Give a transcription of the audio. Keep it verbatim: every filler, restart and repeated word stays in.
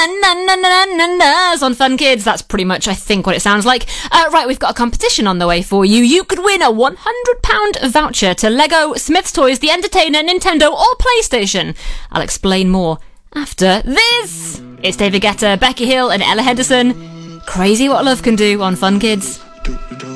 na na na na na na's on Fun Kids. That's pretty much, I think, what it sounds like. Uh, right, we've got a competition on the way for you. You could win a one hundred pound voucher to Lego, Smith's Toys, The Entertainer, Nintendo, or PlayStation. I'll explain more after this. It's David Guetta, Becky Hill, and Ella Henderson. Crazy What Love Can Do on Fun Kids.